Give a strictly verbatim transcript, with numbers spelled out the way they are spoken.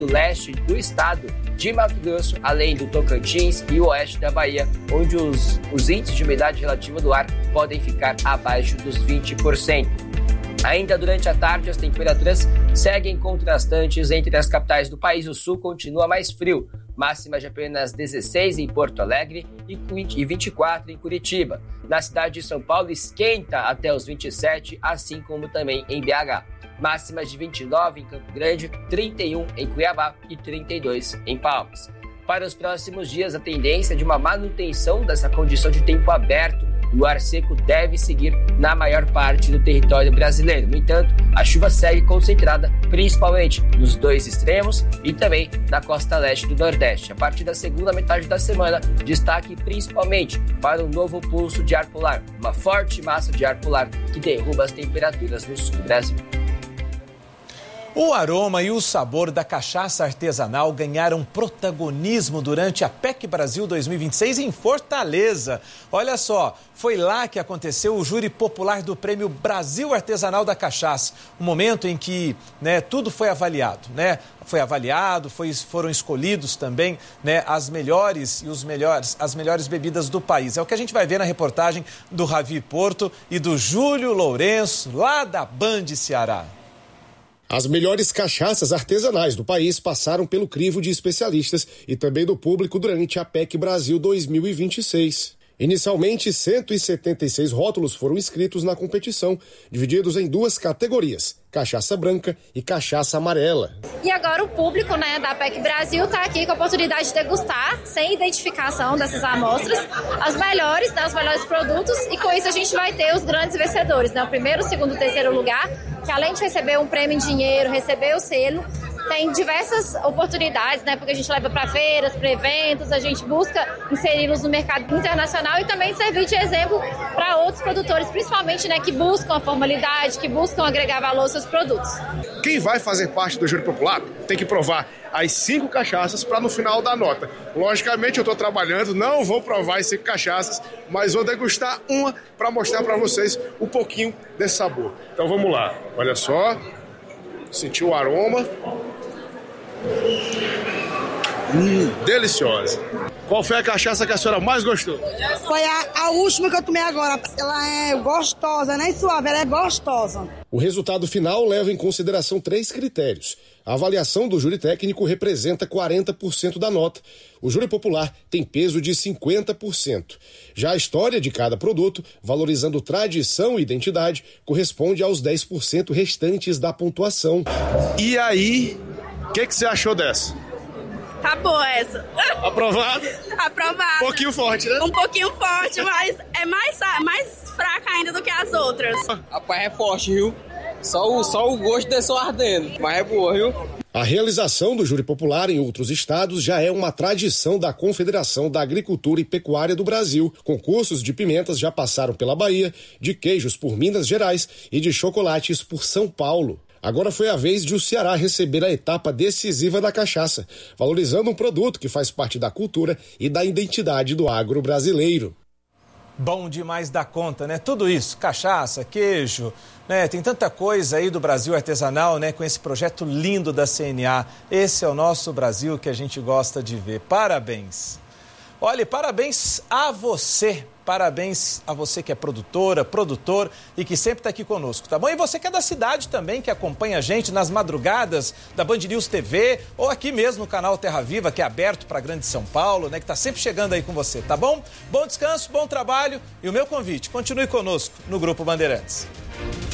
do leste do estado de Mato Grosso, além do Tocantins e o oeste da Bahia, onde os, os índices de umidade relativa do ar podem ficar abaixo dos vinte por cento. Ainda durante a tarde, as temperaturas seguem contrastantes entre as capitais do país. O sul continua mais frio, máxima de apenas dezesseis em Porto Alegre e vinte e quatro em Curitiba. Na cidade de São Paulo, esquenta até os vinte e sete, assim como também em B H. Máximas de vinte e nove em Campo Grande, trinta e um em Cuiabá e trinta e dois em Palmas. Para os próximos dias, a tendência é de uma manutenção dessa condição de tempo aberto e o ar seco deve seguir na maior parte do território brasileiro. No entanto, a chuva segue concentrada principalmente nos dois extremos e também na costa leste do Nordeste. A partir da segunda metade da semana, destaque principalmente para um novo pulso de ar polar, uma forte massa de ar polar que derruba as temperaturas no sul do Brasil. O aroma e o sabor da cachaça artesanal ganharam protagonismo durante a P E C Brasil dois mil e vinte e seis em Fortaleza. Olha só, foi lá que aconteceu o júri popular do Prêmio Brasil Artesanal da Cachaça. Um momento em que, né, tudo foi avaliado, né? Foi avaliado, foi, foram escolhidos também, né, as melhores e os melhores, as melhores bebidas do país. É o que a gente vai ver na reportagem do Ravi Porto e do Júlio Lourenço, lá da Band Ceará. As melhores cachaças artesanais do país passaram pelo crivo de especialistas e também do público durante a P E C Brasil dois mil e vinte e seis. Inicialmente, cento e setenta e seis rótulos foram inscritos na competição, divididos em duas categorias, cachaça branca e cachaça amarela. E agora o público, né, da P E C Brasil está aqui com a oportunidade de degustar, sem identificação dessas amostras, as melhores, né, os melhores produtos, e com isso a gente vai ter os grandes vencedores, né, o primeiro, o segundo e o terceiro lugar, que além de receber um prêmio em dinheiro, receber o selo, tem diversas oportunidades, né? Porque a gente leva para feiras, para eventos, a gente busca inseri-los no mercado internacional e também servir de exemplo para outros produtores, principalmente, né, que buscam a formalidade, que buscam agregar valor aos seus produtos. Quem vai fazer parte do júri popular tem que provar as cinco cachaças para no final dar nota. Logicamente eu estou trabalhando, não vou provar as cinco cachaças, mas vou degustar uma para mostrar para vocês um pouquinho desse sabor. Então vamos lá, olha só, sentiu o aroma. Hum, deliciosa. Qual foi a cachaça que a senhora mais gostou? Foi a, a última que eu tomei agora. Ela é gostosa, não é suave, ela é gostosa. O resultado final leva em consideração três critérios. A avaliação do júri técnico representa quarenta por cento da nota. O júri popular tem peso de cinquenta por cento. Já a história de cada produto, valorizando tradição e identidade, corresponde aos dez por cento restantes da pontuação. E aí, o que, que você achou dessa? Tá boa essa. Aprovado? Aprovado. Um pouquinho forte, né? Um pouquinho forte, mas é mais, mais fraca ainda do que as outras. Rapaz, é forte, viu? Só o, só o gosto deixou ardendo, mas é boa, viu? A realização do júri popular em outros estados já é uma tradição da Confederação da Agricultura e Pecuária do Brasil. Concursos de pimentas já passaram pela Bahia, de queijos por Minas Gerais e de chocolates por São Paulo. Agora foi a vez de o Ceará receber a etapa decisiva da cachaça, valorizando um produto que faz parte da cultura e da identidade do agro brasileiro. Bom demais da conta, né? Tudo isso, cachaça, queijo, né? Tem tanta coisa aí do Brasil artesanal, né? Com esse projeto lindo da C N A. Esse é o nosso Brasil que a gente gosta de ver. Parabéns! Olha, parabéns a você. Parabéns a você que é produtora, produtor e que sempre está aqui conosco, tá bom? E você que é da cidade também, que acompanha a gente nas madrugadas da Band News T V ou aqui mesmo no canal Terra Viva, que é aberto para a Grande São Paulo, né? Que está sempre chegando aí com você, tá bom? Bom descanso, bom trabalho e o meu convite, continue conosco no Grupo Bandeirantes.